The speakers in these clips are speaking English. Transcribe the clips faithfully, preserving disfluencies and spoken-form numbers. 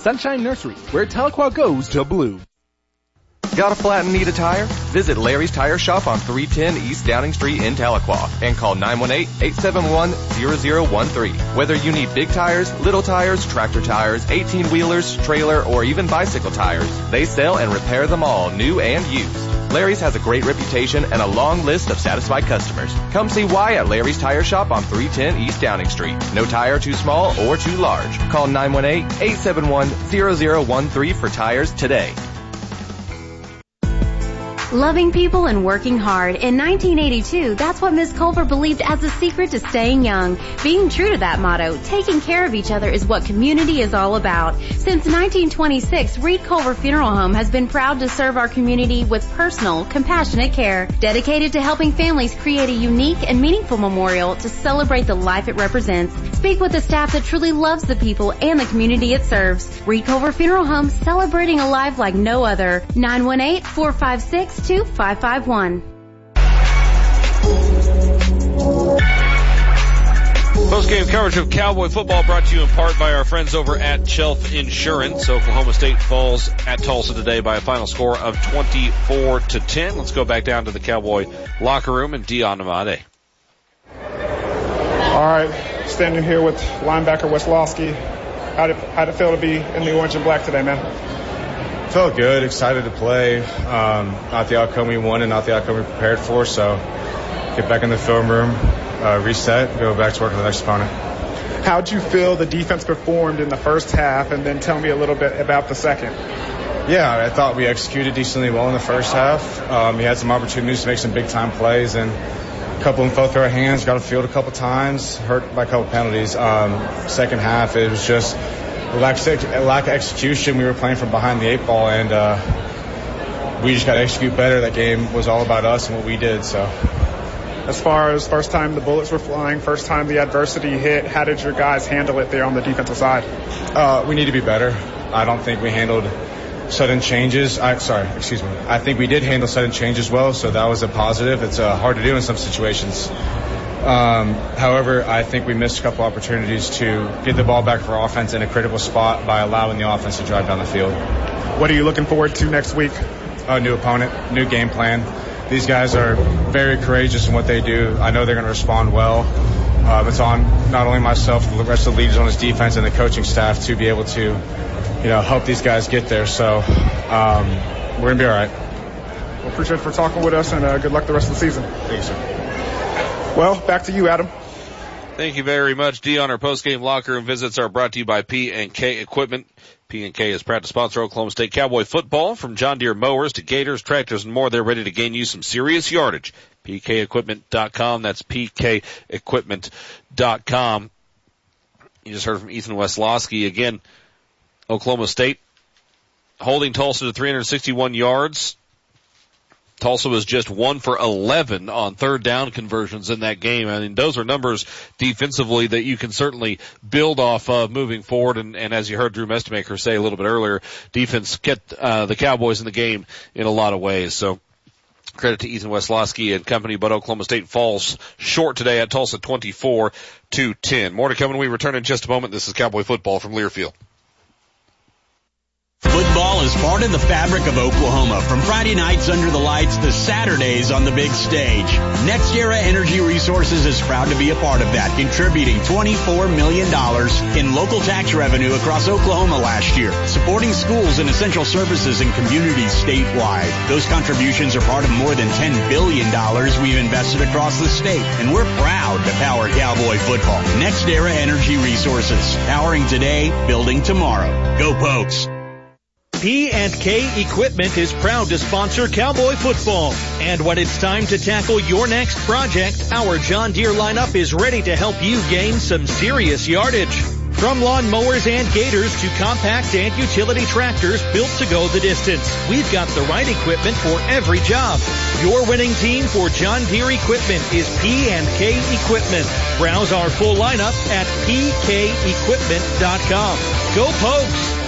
Sunshine Nursery, where Tahlequah goes to blue. Got a flat and need a tire? Visit Larry's Tire Shop on three ten East Downing Street in Tahlequah and call nine one eight, eight seven one, zero zero one three. Whether you need big tires, little tires, tractor tires, eighteen-wheelers, trailer, or even bicycle tires, they sell and repair them all, new and used. Larry's has a great reputation and a long list of satisfied customers. Come see why at Larry's Tire Shop on three ten East Downing Street. No tire too small or too large. Call nine one eight, eight seven one, zero zero one three for tires today. Loving people and working hard. In nineteen eighty-two, that's what Miss Culver believed as the secret to staying young. Being true to that motto, taking care of each other is what community is all about. Since nineteen twenty-six, Reed Culver Funeral Home has been proud to serve our community with personal, compassionate care, dedicated to helping families create a unique and meaningful memorial to celebrate the life it represents. Speak with the staff that truly loves the people and the community it serves. Reed Culver Funeral Home, celebrating a life like no other. nine one eight, four five six, two five five one. Post-game coverage of Cowboy football brought to you in part by our friends over at Chelf Insurance. Oklahoma State falls at Tulsa today by a final score of twenty-four to ten. Let's go back down to the Cowboy locker room and Dion Amade. All right, standing here with linebacker Weslowski. How'd it, how'd it feel to be in the orange and black today, man? Felt good, excited to play. Um, not the outcome we wanted, not the outcome we prepared for. So get back in the film room, uh, reset, go back to work with the next opponent. How'd you feel the defense performed in the first half, and then tell me a little bit about the second? Yeah, I thought we executed decently well in the first half. Um, we had some opportunities to make some big-time plays, and a couple of them fell through our hands, got a field a couple times, hurt by a couple penalties. Um, second half, it was just lack of execution. We were playing from behind the eight ball, and uh, we just got to execute better. That game was all about us and what we did. So, as far as first time the bullets were flying, first time the adversity hit, how did your guys handle it there on the defensive side? Uh, we need to be better. I don't think we handled sudden changes. I, sorry, excuse me. I think we did handle sudden changes well, so that was a positive. It's uh, hard to do in some situations. Um, however, I think we missed a couple opportunities to get the ball back for offense in a critical spot by allowing the offense to drive down the field. What are you looking forward to next week? A new opponent, new game plan. These guys are very courageous in what they do. I know they're going to respond well. Um, it's on not only myself, but the rest of the leaders on this defense and the coaching staff to be able to, you know, help these guys get there. So um, we're going to be all right. Well, appreciate it for talking with us, and uh, good luck the rest of the season. Thank you, sir. Well, back to you, Adam. Thank you very much, Dion. Our post-game locker room visits are brought to you by P and K Equipment. P and K is proud to sponsor Oklahoma State Cowboy football. From John Deere mowers to gators, tractors, and more, they're ready to gain you some serious yardage. P K equipment dot com. That's P K equipment dot com. You just heard from Ethan Weslowski. Again, Oklahoma State holding Tulsa to three hundred sixty-one yards. Tulsa was just one for eleven on third down conversions in that game. I mean, those are numbers defensively that you can certainly build off of moving forward. And, and as you heard Drew Mestemaker say a little bit earlier, defense kept uh, the Cowboys in the game in a lot of ways. So credit to Ethan Weslowski and company, but Oklahoma State falls short today at Tulsa twenty-four to ten. More to come when we return in just a moment. This is Cowboy football from Learfield. Football is part of the fabric of Oklahoma, from Friday nights under the lights to Saturdays on the big stage. NextEra Energy Resources is proud to be a part of that, contributing twenty-four million dollars in local tax revenue across Oklahoma last year, supporting schools and essential services and communities statewide. Those contributions are part of more than ten billion dollars we've invested across the state, and we're proud to power Cowboy football. NextEra Energy Resources, powering today, building tomorrow. Go Pokes! P and K Equipment is proud to sponsor Cowboy football. And when it's time to tackle your next project, our John Deere lineup is ready to help you gain some serious yardage. From lawn mowers and gators to compact and utility tractors built to go the distance, we've got the right equipment for every job. Your winning team for John Deere equipment is P and K Equipment. Browse our full lineup at P K equipment dot com. Go Pokes!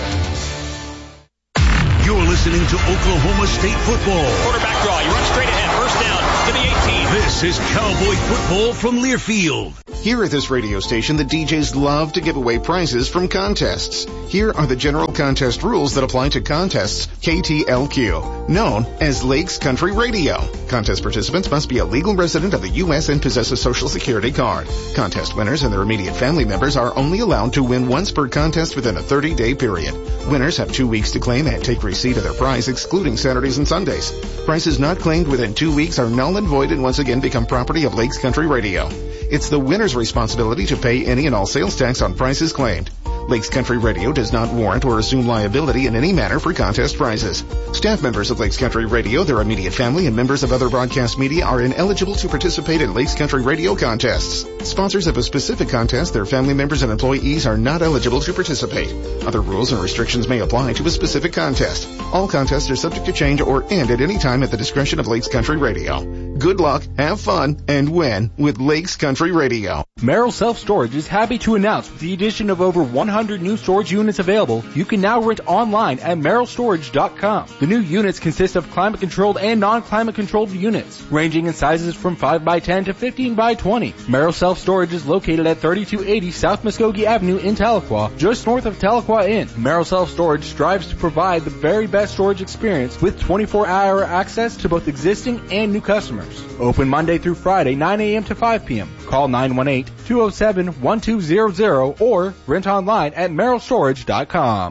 You're listening to Oklahoma State football. Quarterback draw. You run straight ahead. First down to the eighteen. This is Cowboy football from Learfield. Here at this radio station, the D Js love to give away prizes from contests. Here are the general contest rules that apply to contests K T L Q, known as Lakes Country Radio. Contest participants must be a legal resident of the U S and possess a Social Security card. Contest winners and their immediate family members are only allowed to win once per contest within a thirty-day period. Winners have two weeks to claim and take receipt of their prize, excluding Saturdays and Sundays. Prizes not claimed within two weeks are null and void and once again become property of Lakes Country Radio. It's the winner's responsibility to pay any and all sales tax on prizes claimed. Lakes Country Radio does not warrant or assume liability in any manner for contest prizes. Staff members of Lakes Country Radio, their immediate family, and members of other broadcast media are ineligible to participate in Lakes Country Radio contests. Sponsors of a specific contest, their family members and employees are not eligible to participate. Other rules and restrictions may apply to a specific contest. All contests are subject to change or end at any time at the discretion of Lakes Country Radio. Good luck, have fun, and win with Lakes Country Radio. Merrill Self Storage is happy to announce with the addition of over one hundred new storage units available, you can now rent online at merrill storage dot com. The new units consist of climate-controlled and non-climate-controlled units, ranging in sizes from five by ten to fifteen by twenty. Merrill Self Storage is located at thirty-two eighty South Muskogee Avenue in Tahlequah, just north of Tahlequah Inn. Merrill Self Storage strives to provide the very best storage experience with twenty-four hour access to both existing and new customers. Open Monday through Friday, nine a.m. to five p.m. Call nine one eight, two oh seven, one two zero zero or rent online at merrill storage dot com.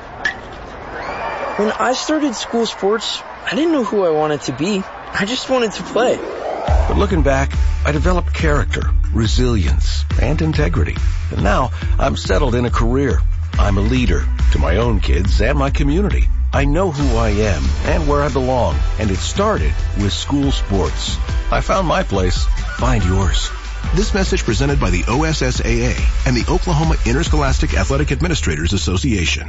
When I started school sports, I didn't know who I wanted to be. I just wanted to play. But looking back, I developed character, resilience, and integrity. And now I'm settled in a career. I'm a leader to my own kids and my community. I know who I am and where I belong, and it started with school sports. I found my place. Find yours. This message presented by the O S S A A and the Oklahoma Interscholastic Athletic Administrators Association.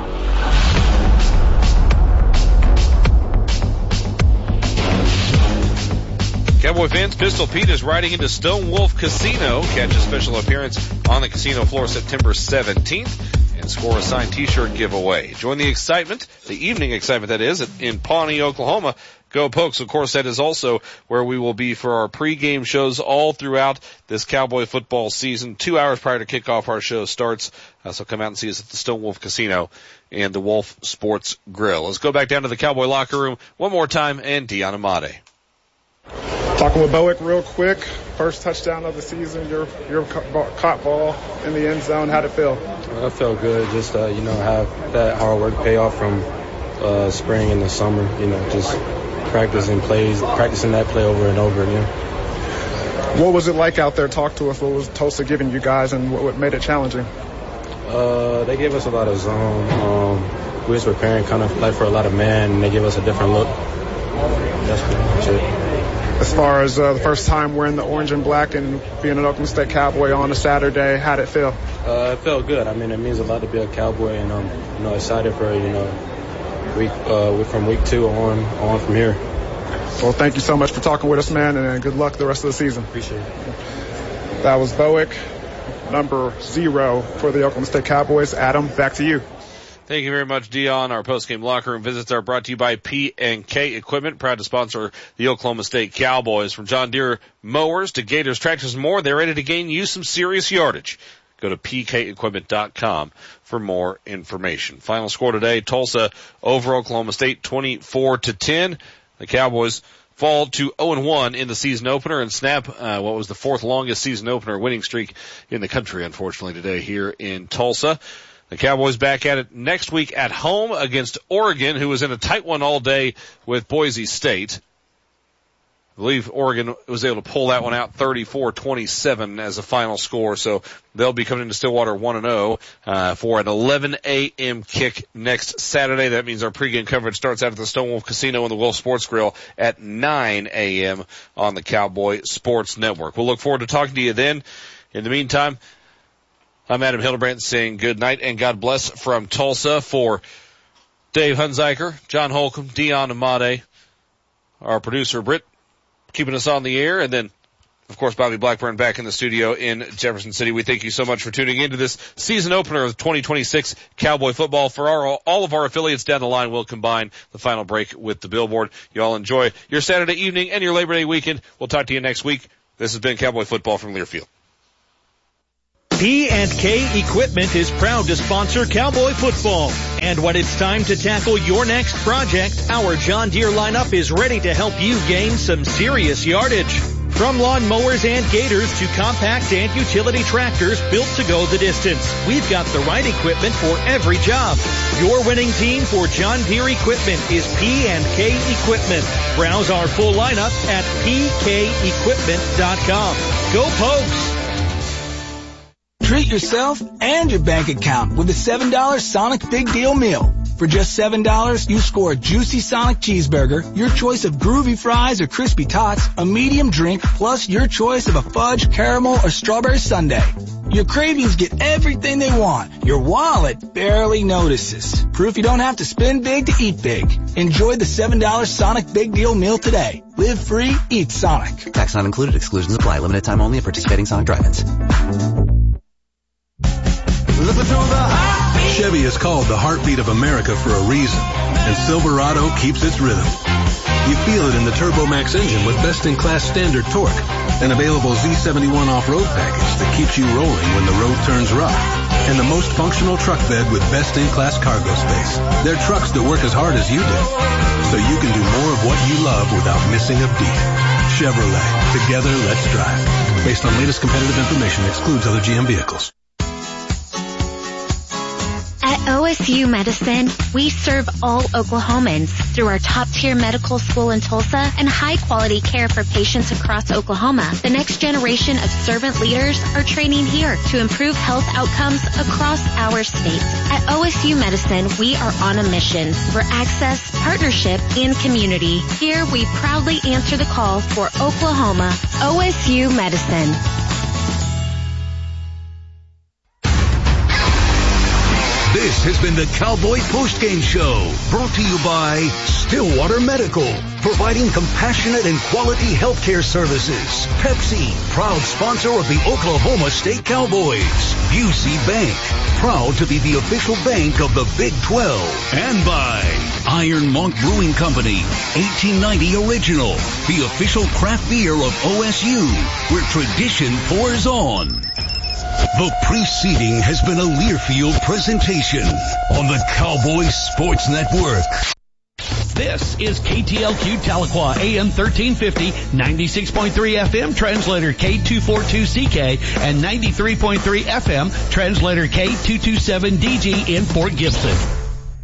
Cowboy fans, Pistol Pete is riding into Stone Wolf Casino. Catch a special appearance on the casino floor September seventeenth and score a signed t-shirt giveaway. Join the excitement, the evening excitement that is, in Pawnee, Oklahoma. Go Pokes. Of course, that is also where we will be for our pregame shows all throughout this Cowboy football season. Two hours prior to kickoff, our show starts. Uh, so come out and see us at the Stone Wolf Casino and the Wolf Sports Grill. Let's go back down to the Cowboy locker room one more time and Dion Amade. Talking with Bowick real quick. First touchdown of the season, your your caught ball in the end zone. How'd it feel? I felt good. Just, uh, you know, have that hard work pay off from uh, spring and the summer. You know, just practicing plays, practicing that play over and over again. What was it like out there? Talk to us. What was Tulsa giving you guys and what made it challenging? Uh, they gave us a lot of zone. Um, we was preparing kind of like for a lot of man, and they gave us a different look. That's pretty much it. As far as uh, the first time wearing the orange and black and being an Oklahoma State Cowboy on a Saturday, how'd it feel? Uh, it felt good. I mean, it means a lot to be a Cowboy, and I'm, you know, excited for, you know, week uh, from week two on on from here. Well, thank you so much for talking with us, man, and good luck the rest of the season. Appreciate it. That was Bowick, number zero for the Oklahoma State Cowboys. Adam, back to you. Thank you very much, Dion. Our post-game locker room visits are brought to you by P and K Equipment, proud to sponsor the Oklahoma State Cowboys. From John Deere mowers to Gators tractors and more, they're ready to gain you some serious yardage. Go to p k equipment dot com for more information. Final score today, Tulsa over Oklahoma State, twenty-four to ten. The Cowboys fall to oh and one in the season opener and snap uh, what was the fourth longest season opener winning streak in the country, unfortunately, today here in Tulsa. The Cowboys back at it next week at home against Oregon, who was in a tight one all day with Boise State. I believe Oregon was able to pull that one out thirty-four twenty-seven as a final score, so they'll be coming into Stillwater one and oh uh, for an eleven a.m. kick next Saturday. That means our pregame coverage starts out at the Stone Wolf Casino and the Wolf Sports Grill at nine a.m. on the Cowboy Sports Network. We'll look forward to talking to you then. In the meantime, I'm Adam Hildebrandt saying good night and God bless from Tulsa for Dave Hunziker, John Holcomb, Dion Amade, our producer Britt, keeping us on the air, and then, of course, Bobby Blackburn back in the studio in Jefferson City. We thank you so much for tuning into this season opener of twenty twenty-six Cowboy football. For our, all of our affiliates down the line, we'll combine the final break with the billboard. You all enjoy your Saturday evening and your Labor Day weekend. We'll talk to you next week. This has been Cowboy football from Learfield. P and K Equipment is proud to sponsor Cowboy football. And when it's time to tackle your next project, our John Deere lineup is ready to help you gain some serious yardage. From lawn mowers and gators to compact and utility tractors built to go the distance, we've got the right equipment for every job. Your winning team for John Deere equipment is P and K Equipment. Browse our full lineup at p k equipment dot com. Go Pokes! Treat yourself and your bank account with a seven dollar Sonic Big Deal Meal. For just seven dollars, you score a juicy Sonic cheeseburger, your choice of groovy fries or crispy tots, a medium drink, plus your choice of a fudge, caramel, or strawberry sundae. Your cravings get everything they want. Your wallet barely notices. Proof you don't have to spend big to eat big. Enjoy the seven dollar Sonic Big Deal Meal today. Live free, eat Sonic. Tax not included. Exclusions apply. Limited time only at participating Sonic drive-ins. Chevy is called the heartbeat of America for a reason, and Silverado keeps its rhythm. You feel it in the TurboMax engine with best-in-class standard torque, an available Z seventy-one off-road package that keeps you rolling when the road turns rough, and the most functional truck bed with best-in-class cargo space. They're trucks that work as hard as you do, so you can do more of what you love without missing a beat. Chevrolet. Together, let's drive. Based on latest competitive information, excludes other G M vehicles. At O S U Medicine, we serve all Oklahomans through our top-tier medical school in Tulsa and high-quality care for patients across Oklahoma. The next generation of servant leaders are training here to improve health outcomes across our state. At O S U Medicine, we are on a mission for access, partnership, and community. Here, we proudly answer the call for Oklahoma. O S U Medicine. This has been the Cowboy Postgame Show, brought to you by Stillwater Medical, providing compassionate and quality healthcare services. Pepsi, proud sponsor of the Oklahoma State Cowboys. Busey Bank, proud to be the official bank of the Big twelve. And by Iron Monk Brewing Company, eighteen ninety Original, the official craft beer of O S U, where tradition pours on. The preceding has been a Learfield presentation on the Cowboy Sports Network. This is K T L Q Tahlequah, A M thirteen fifty, ninety-six point three F M, translator K two forty-two C K, and ninety-three point three F M, translator K two twenty-seven D G in Fort Gibson.